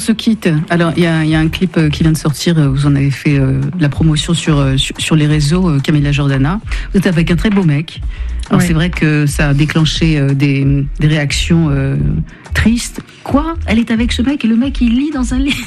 se quitte. Alors, il y a un clip qui vient de sortir. Vous en avez fait la promotion sur les réseaux, Camilla Jordana. Vous êtes avec un très beau mec. Alors, c'est vrai que ça a déclenché des réactions tristes. Quoi ? Elle est avec ce mec et le mec, il lit dans son lit,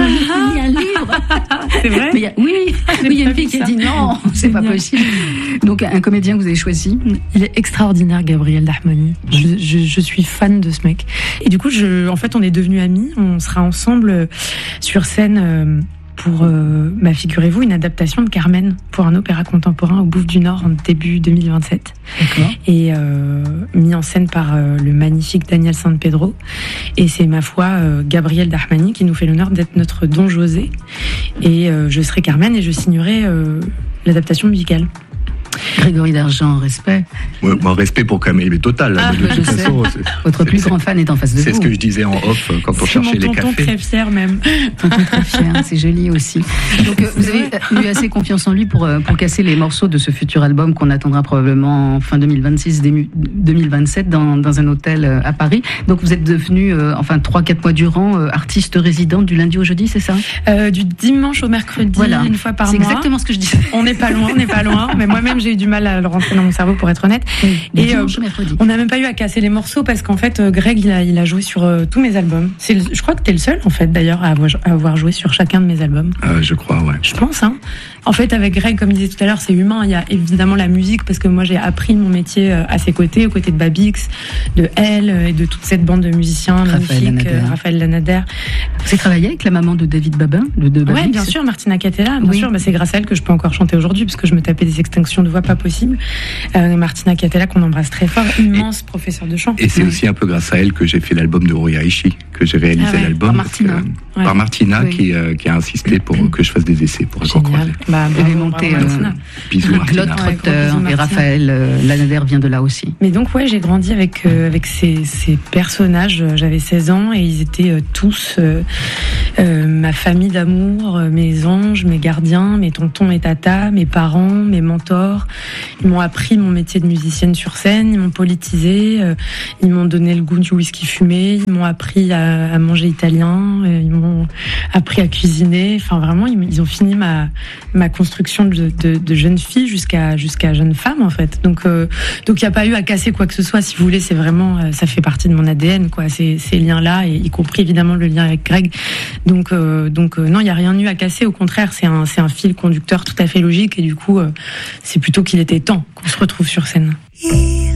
il lit un livre. C'est vrai ? Mais il y a une fille qui a dit non, c'est pas possible. Donc, un comédien que vous avez choisi. Il est extraordinaire, Gabriel Dahmani. Je suis fan de ce mec. Et du coup, en fait, on est devenus amis. On sera ensemble sur scène pour, figurez-vous, une adaptation de Carmen pour un opéra contemporain au Bouffe du Nord en début 2027. D'accord. Et mis en scène par le magnifique Daniel San Pedro. Et c'est, ma foi, Gabriel Dahmani qui nous fait l'honneur d'être notre Don José. Et je serai Carmen et je signerai l'adaptation musicale. Grégory Dargent, respect. Ouais, respect pour Camille, mais total. De toute façon, votre plus grand fan est en face de vous. C'est ce que je disais en off quand on cherchait les cafés. Tonton très fier même. Tonton très fier, c'est joli aussi. Donc vous avez eu assez confiance en lui pour casser les morceaux de ce futur album qu'on attendra probablement en fin 2026, début 2027 dans un hôtel à Paris. Donc vous êtes devenu, 3-4 mois durant, artiste résident du lundi au jeudi, c'est ça ? Du dimanche au mercredi, voilà. Une fois par mois. C'est exactement ce que je disais. On n'est pas loin, mais moi-même j'ai eu du mal à le rentrer dans mon cerveau pour être honnête. Et on n'a même pas eu à casser les morceaux parce qu'en fait Greg il a joué sur tous mes albums. Je crois que t'es le seul en fait d'ailleurs à avoir joué sur chacun de mes albums. Je crois, ouais. Je pense, hein. En fait, avec Greg, comme il disait tout à l'heure, c'est humain. Il y a évidemment la musique parce que moi j'ai appris mon métier à ses côtés, aux côtés de Babix, de Elle et de toute cette bande de musiciens magnifiques, Raphaël Lanader. Vous avez travaillé avec la maman de David Babin, de Babix. Ouais, bien sûr, Martina Catella. Bien sûr, c'est grâce à elle que je peux encore chanter aujourd'hui parce que je me tapais des extinctions de voix pas possible. Martina Catella qu'on embrasse très fort, immense professeur de chant. Et c'est aussi un peu grâce à elle que j'ai fait l'album de Roya Aishi, que j'ai réalisé l'album par Martina qui a insisté pour que je fasse des essais pour accord croisé. Elle est montée bisous Martina. Claude Trotteur et Raphaël Lanader vient de là aussi. Mais donc j'ai grandi avec ces personnages. J'avais 16 ans et ils étaient tous ma famille d'amour, mes anges, mes gardiens, mes tontons et tatas, mes parents, mes mentors. Ils m'ont appris mon métier de musicienne sur scène, ils m'ont politisé, ils m'ont donné le goût du whisky fumé, ils m'ont appris à manger italien, ils m'ont appris à cuisiner. Enfin vraiment, ils ont fini ma construction de jeune fille jusqu'à jeune femme en fait. Donc il n'y a pas eu à casser quoi que ce soit. Si vous voulez, c'est vraiment ça fait partie de mon ADN quoi. Ces liens-là, et y compris évidemment le lien avec Greg. Donc non, il n'y a rien eu à casser. Au contraire, c'est un fil conducteur tout à fait logique et du coup, c'est plutôt qu'il était temps qu'on se retrouve sur scène.